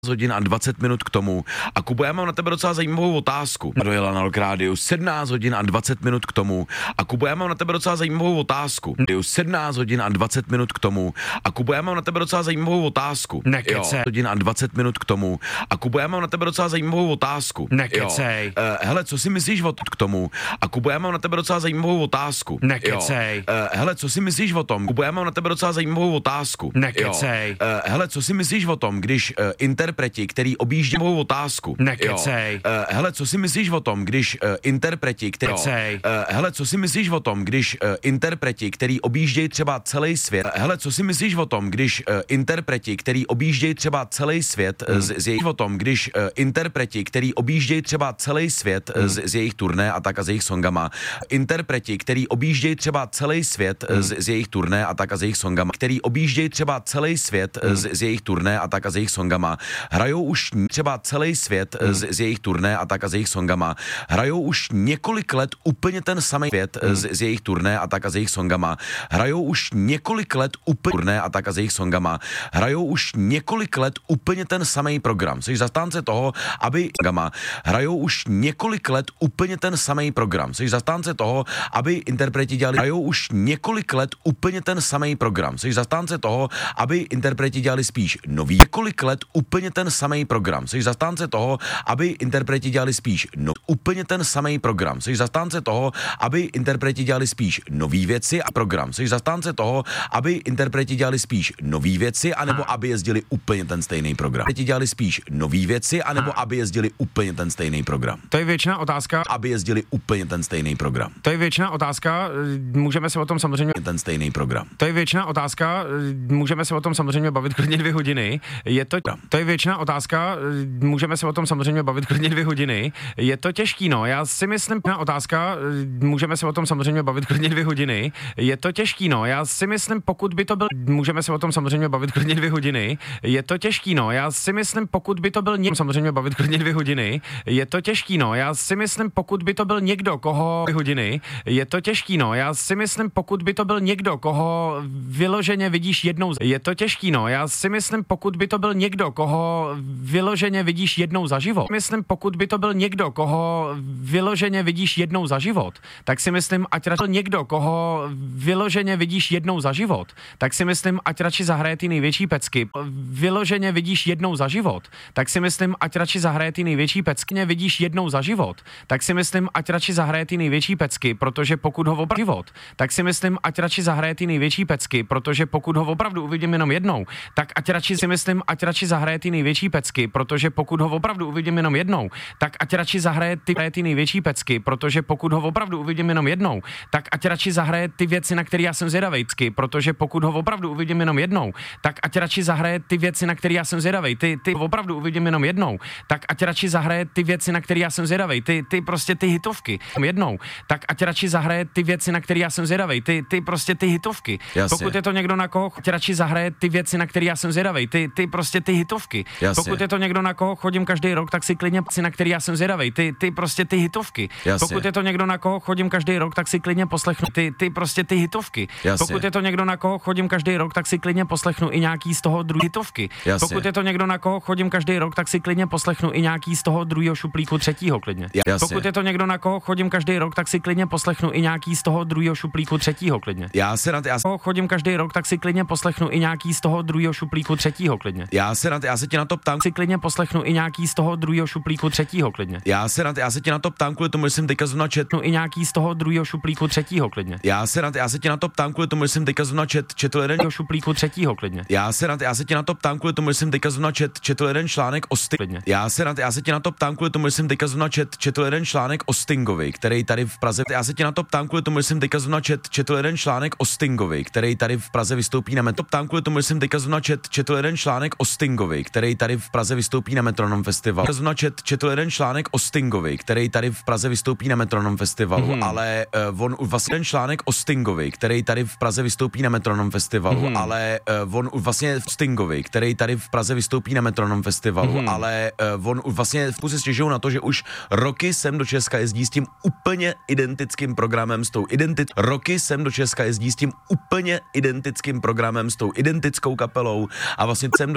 hodin a 20 minut k tomu. A Kubo, já mám na tebe docela zajímavou otázku. Dojela na Rock Rádiu 17 hodin a 20 minut k tomu. A Kubo, já mám na tebe docela zajímavou otázku. 17 hodin a 20 minut k tomu. A Kubo, já mám na tebe docela zajímavou otázku. Nekecej. Hodin a 20 minut k tomu. A Kubo, já mám na tebe docela zajímavou otázku. Nekecej. Hele, co si myslíš o k tomu? A Kubo, já mám na tebe docela zajímavou otázku. Nekecej. Hele, co si myslíš o tom? Kubo, já mám na tebe docela zajímavou otázku. Nekecej. Hele, co si myslíš o tom, když interpreti, který objíždí mou otázku. Nekecej. Hele, co si myslíš o tom, když interpreti, který hele, co si myslíš o tom, když interpreti, který objíždějí třeba celý svět. Hele, co si myslíš o tom, když interpreti, který objíždějí třeba celý svět z jejich o tom, když interpreti, který objíždějí třeba celý svět z jejich turné a tak a z jejich songama. Interpreti, který objíždějí třeba celý svět z jejich turné a tak a z jejich songama, který objíždějí třeba celý svět z jejich turné a tak a z jejich songama. Hrajou už třeba celý svět z jejich turné a tak a z jejich songama. Hrajou už několik let úplně ten samý svět z jejich turné a tak a z jejich songama. Hrajou už několik let úplně turné a tak a z jejich songama. Hrajou už několik let úplně ten samý program. Jsi zastánce toho, aby hrajou už několik let úplně ten samý program. Jsi zastánce toho, aby interpreti dělali. Hrajou už několik let úplně ten samý program. Jsi zastánce toho, aby interpreti dělali spíš nový. Několik let úplně ten samý program. Jsi zastánce toho, aby interpreti dělali spíš úplně ten samý program. Jsi zastánce toho, aby interpreti dělali spíš nový věci a program. Jsi zastánce toho, aby interpreti dělali spíš nový věci, anebo aby jezdili úplně ten stejný program. Interpreti dělali spíš nový věci, anebo aby jezdili úplně ten stejný program. To je věčná otázka. Aby jezdili úplně ten stejný program. To je věčná otázka. Můžeme se o tom samozřejmě ten stejný program. To je věčná otázka. Můžeme se o tom samozřejmě bavit klidně 2 hodiny. To je věčná otázka. Můžeme se o tom samozřejmě bavit klidně 2 hodiny. Je to těžký, no. Já si myslím, otázka. Můžeme se o tom samozřejmě bavit klidně 2 hodiny. Je to těžký, no. Já si myslím, pokud by to byl, můžeme se o tom samozřejmě bavit klidně 2 hodiny. Je to těžký, no. Já si myslím, pokud by to byl samozřejmě bavit klidně 2 hodiny. Je to těžký, no. Já si myslím, pokud by to byl někdo, koho 2 hodiny. Je to těžký, no. Já si myslím, pokud by to byl někdo, koho vyloženě vidíš jednou. Je to těžký, no. Já si myslím, pokud by to byl někdo, koho vyloženě vidíš jednou za život. Myslím, pokud by to byl někdo, koho vyloženě vidíš jednou za život, tak si myslím, ať radši někdo, koho vyloženě vidíš jednou za život, tak si myslím, ať radši zahraje ty největší pecky. Vyloženě vidíš jednou za život, tak si myslím, ať radši zahraje ty největší pecky. Vidíš jednou za život, tak si myslím, ať radši zahraje ty největší pecky, protože pokud ho opravdu život, tak si myslím, ať radši zahraje ty největší pecky, protože pokud ho opravdu uvidím jenom jednou, tak ať radši si myslím, ať radši zahraje ty největší pecky, protože pokud ho opravdu uvidím jenom jednou, tak ať radši zahraje ty největší pecky, protože pokud ho opravdu uvidím jenom jednou, tak ať radši zahraje ty věci, na které já jsem zvědavej, protože pokud ho opravdu uvidím jenom jednou, tak ať radši zahraje ty věci, na které já jsem zvědavej, ty opravdu uvidím jenom jednou, tak ať radši zahraje ty věci, na které já jsem zvědavej, ty prostě ty hitovky jednou, tak ať radši zahraje ty věci, na které já jsem zvědavej, ty prostě ty hitovky. Jasně. Pokud je to někdo, na koho radši zahraje ty věci, na které já jsem zvědavej, ty prostě ty hitovky. Jasně. Pokud je to někdo, na koho chodím každý rok, tak si klidně na který já jsem zvědavej, ty prostě ty hitovky. Jasně. Pokud je to někdo, na koho chodím každý rok, tak si klidně poslechnu ty prostě ty hitovky. Jasně. Pokud je to někdo, na koho chodím každý rok, tak si klidně poslechnu i nějaký z toho druhý hitovky. Jasně. Pokud je to někdo, na koho chodím každý rok, tak si klidně poslechnu i nějaký z toho druhého šuplíku třetího klidně. Jasně. Pokud je to někdo, na koho chodím každý rok, tak si klidně poslechnu i nějaký z toho druhého šuplíku třetího klidně. Já chodím každý rok, tak si klidně poslechnu i nějaký z toho druhého šuplíku třetího klidně. Já se tě na to ptám. Si klidně poslechnu i nějaký z toho druhého šuplíku třetího klidně. Já se tě na to ptám kvůli tomu, že jsem teďka zrovna četl. I nějaký z toho druhého šuplíku třetího klidně. Já se tě na to ptám kvůli tomu, že jsem teďka zrovna četl jeden šuplíku třetího klidně. Já se tě na to ptám kvůli tomu, že jsem teďka zrovna četl jeden článek o Stingovi. Já se tě na to ptám kvůli tomu, že jsem teďka zrovna četl jeden článek o Stingovi, který tady v Praze. Já se tě na to ptám kvůli tomu, že jsem teďka zrovna četl jeden článek o Stingovi, který tady v Praze vystoupí na Metronom. Ptám kvůli tomu, že jsem teďka zrovna četl jeden článek o Stingovi, který tady v Praze vystoupí na Metronom festivalu. Zrovna četl jeden článek o Stingovi, který tady v Praze vystoupí na Metronom festivalu, ale on vlastně jeden článek o Stingovi, který tady v Praze vystoupí na Metronom festivalu, ale on vlastně Stingovi, který tady v Praze vystoupí na Metronom festivalu, ale on vlastně se stěžují na to, že už roky sem do Česka jezdí s tím úplně identickým programem, s tou roky sem do Česka jezdí s tím úplně identickým programem, s tou identickou kapelou a vlastně sem do